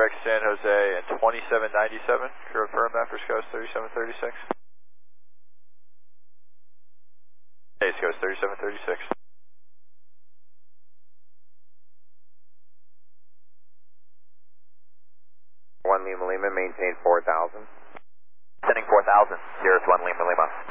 Park, San Jose, and 2797. Confirm that for SCOS 3736. Hey, SCOS 3736. 1 Lima Lima, maintain 4000. Sending 4000, Cirrus 1 Lima Lima.